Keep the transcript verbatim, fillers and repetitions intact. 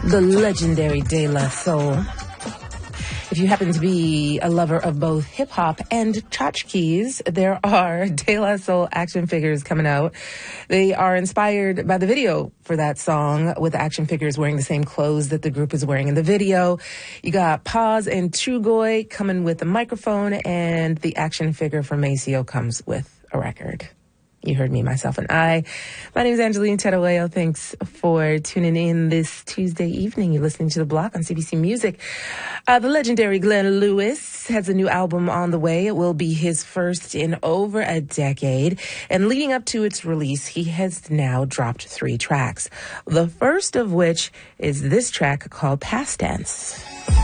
the legendary De La Soul. If you happen to be a lover of both hip-hop and tchotchkes, there are De La Soul action figures coming out. They are inspired by the video for that song, with action figures wearing the same clothes that the group is wearing in the video. You got Paz and Trugoy coming with a microphone, and the action figure for Maceo comes with a record. You heard me, myself, and I. My name is Angeline Tedaweo. Thanks for tuning in this Tuesday evening. You're listening to The Block on C B C Music. Uh, the legendary Glenn Lewis has a new album on the way. It will be his first in over a decade. And leading up to its release, he has now dropped three tracks. The first of which is this track called Past Tense.